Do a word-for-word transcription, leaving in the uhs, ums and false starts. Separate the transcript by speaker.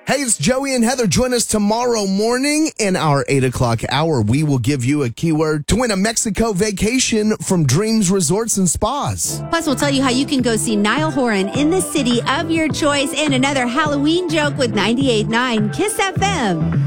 Speaker 1: Hey, it's Joey and Heather. Join us tomorrow morning in our eight o'clock hour. We will give you a keyword to win a Mexico vacation from Dreams Resorts and Spas.
Speaker 2: Plus, we'll tell you how you can go see Niall Horan in the city of your choice and another Halloween joke with ninety-eight point nine Kiss F M.